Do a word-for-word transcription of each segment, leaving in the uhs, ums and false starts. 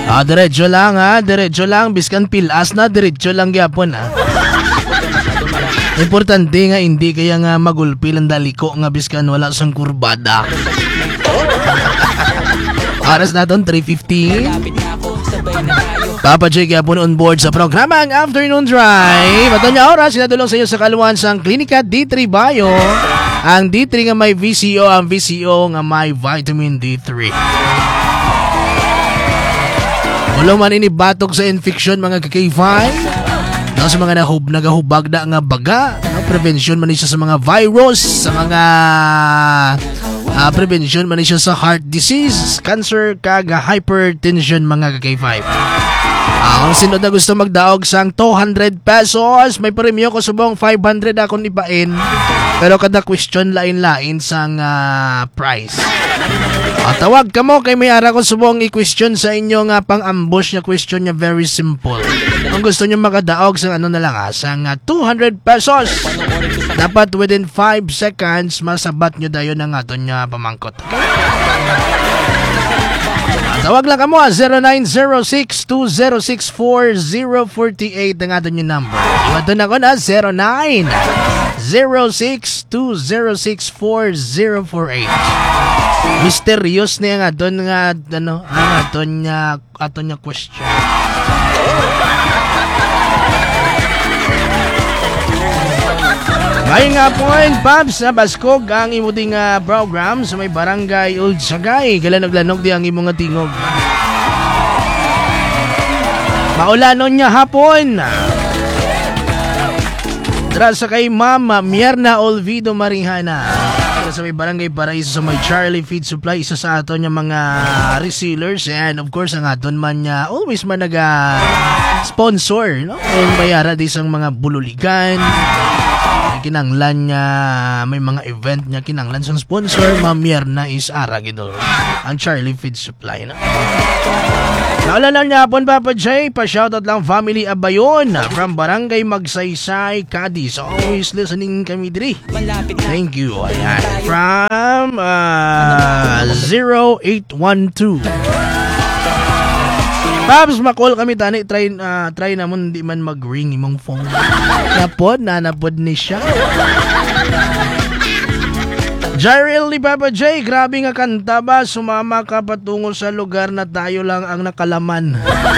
Ah, diretso lang ha, diretso lang. Biskan pilas na, diretso lang gyapon ha. Importante nga hindi kaya nga magulpil ang daliko nga biskan wala sang kurbada. Oras naton three fifteen. Papa J gyapon on board sa programa ang Afternoon Drive. Ato niya oras sinadulong sa inyo sa kaluwan sang Klinika D three Bio. Ang D three nga may V C O, ang V C O nga may vitamin D three. Walang man ini batok sa infection mga K five. No, sa mga nahub, nagahubag na nga baga. No, prevention man siya sa mga virus, sa mga uh, prevention man siya sa heart disease, cancer, kag hypertension mga K five. Uh, kung sino na gusto magdaog sang two hundred pesos, may premyo ko subong five hundred akong ibain. Pero kada question lain-lain sang uh, price. Uh, tawag ka mo kay may ara ko subong i-question sa inyo nga pang-ambush na question niya very simple. Kung gusto niyo makadaog sang ano na lang ha, sang uh, two hundred pesos. Dapat within five seconds masabat nyo dayon ang aton niya pamangkot. Tawag lang ka mo zero nine zero six two zero six four zero four eight ang aton yung number. Iwato na ko na zero nine zero six two zero six four zero four eight. Mysterious na yung aton nga ano, ang aton nga aton nga question. May nga po ngayon, Pabs, na Baskog ang imuting uh, program sa may barangay Uldsagay. Galanog-lanog di ang imong tingog. Maulanon niya hapon. Tara sa kay Mama Mierna Olvido Marihana. Tara sa may barangay Paraiso sa may Charlie Feed Supply. Isa sa aton yung mga resellers. And of course, ang aton man niya always man naga-sponsor. No? And mayara di sang mga bululigan. Kinanglan niya, may mga event niya kinanglan sa sponsor, Ma'am Mierna is Aragidor, ang Charlie Feed Supply na. Naulanan niya hapon, Papa J, pa-shoutout lang family Abayon from Barangay Magsaysay, Cadiz. Always listening kami diri. Thank you. Ayan. From uh, zero eight one two. Babs, makol kami tani, try, uh, try namon di man mag-ring imong phone. Napod, nanapod ni siya. Jyril ni Papa J, grabe nga kanta ba? Sumama ka patungo sa lugar na tayo lang ang nakalaman.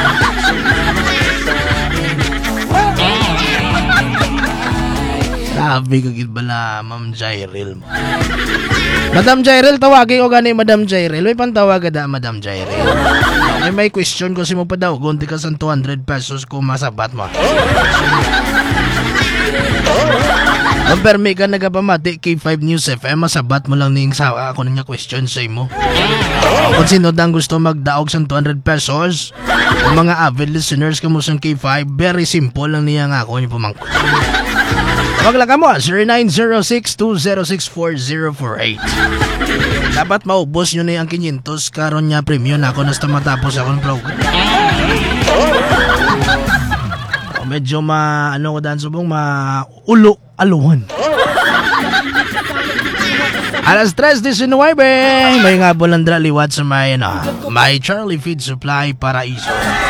Sabi ka gid bala, Ma'am Jyril mo. Madam Jyril, tawagin ko gani Madam Jyril. May pantawag da Madam Jyril. Ay may question ko si mo pa daw. Gunti ka sa two hundred pesos kung masabat mo. Kung permi ka nagapamati K five News F M, masabat mo lang ning sawa ako niya question sa imo. Kung sino dang gusto magdaog sa two hundred pesos, mga avid listeners kamo sa K five, very simple lang niya nga ako yung pumangkot. Tawag lang ka mo zero nine zero six two zero six four zero four eight. Dapat maubos nyo na yung quinientos karon niya premium na ako nasta matapos akong program. Oh, medyo ma ano ko dan subong ma ulo aluhan. Alas tres diecinueve may nga bolandra liwat sa may ano, may Charlie Feed Supply Paraiso.